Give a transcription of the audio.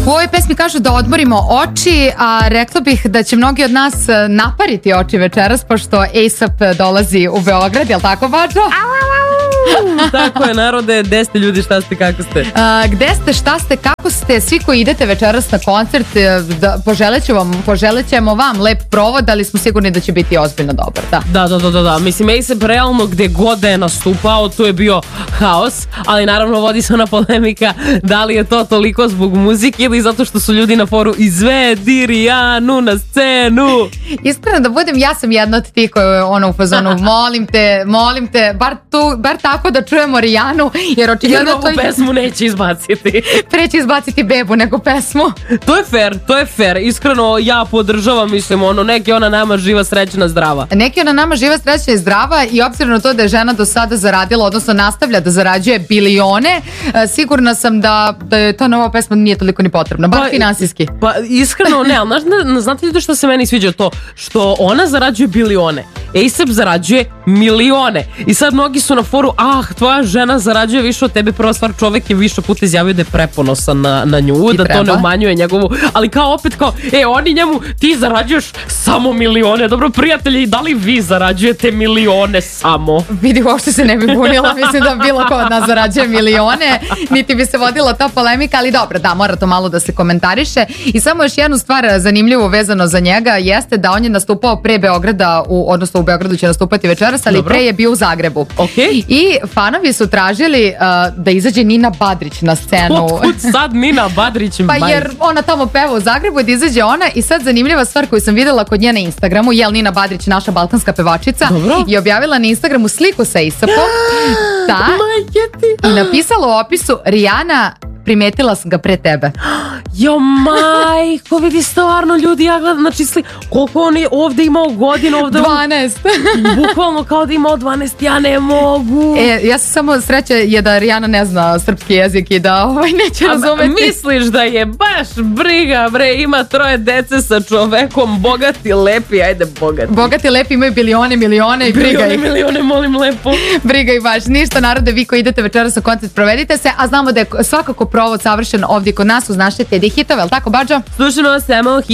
U ovoj pesmi kažu da odmorimo oči, a rekla bih da će mnogi od nas napariti oči večeras, pošto A$AP dolazi u Beograd, jel tako, Bačo? Tako je, narode, gde ste ljudi, šta ste, kako ste? Gde ste, šta ste, kako ste, svi koji idete večeras na koncert, poželit ćemo vam lep provod, ali smo sigurni da će biti ozbiljno dobar, da. Da. Mislim, A$AP realno gde god da je nastupao, tu je bio haos, ali naravno vodi se ona polemika da li je to toliko zbog muzike ili zato što su ljudi na foru izvedi Rijanu na scenu. Iskreno da budem, ja sam jedna od tih koja je u fazonu, molim te, bar tako da čujemo Rijanu, jer očigledno ovu pesmu neće izbaciti. Preće izbaciti bebu nego pesmu. To je fair. Iskreno ja podržavam, mislim, neki ona nama živa, srećna, zdrava. Neki ona nama živa, srećna i zdrava i obzirom na to da je žena do sada zaradila, odnosno nastavlja da zarađuje bilione, sigurna sam da ta nova pesma nije toliko ni potrebna, bar finansijski. Pa iskreno ne, ali znate li što se meni sviđa to? Što ona zarađuje bilione, A$AP zarađuje milione i sad mnogi su na foru, tvoja žena zarađuje više od tebe, prva stvar, čovek je više puta izjavio da je preponosan na nju, da to ne umanjuje njegovu, ali opet oni njemu, ti zarađuješ samo milione, dobro prijatelji, da li vi zarađujete milione samo? Vidi, uopšte se ne bi bunila, mislim da bilo ko od nas zarađuje milione, niti bi se vodila ta polemika, ali dobro, da, mora to malo da se komentariše. I samo još jednu stvar zanimljivu vezano za njega jeste da on je nastupao pre Beograda, odnosno u Beogradu će nastupati večeras, ali pre je bio u Zagrebu. Okay. I fanovi su tražili da izađe Nina Badrić na scenu. Otkud sad Nina Badrić? Pa jer ona tamo peva u Zagrebu, da izađe ona i sad zanimljiva stvar koju sam videla kod nje na Instagramu, Nina Badrić, naša balkanska pevačica, i objavila na Instagramu sliku sa A$AP-om. Da. I napisala u opisu, Rijana, primetila sam ga pre tebe. Jo majko, vidi stvarno ljudi, ja gledam, znači koliko on je ovde imao godina, ovde 12. Bukvalno kao da imao 12, ja ne mogu. Ja sam samo sreća je da Rijana ne zna srpski jezik i da neće razumeti. Misliš da je baš briga, bre, ima 3 dece sa čovekom, bogati, lepi, ajde bogati. Bogati, lepi, imaju bilione i briga ih. Milione, molim lepo. Briga i baš, ništa, narode, vi koji idete večeras na koncert, provedite se, a znamo da je svakako provod savršen ovdje kod nas uz naše Teddy hitove, ali tako, Bađo? Slušamo samo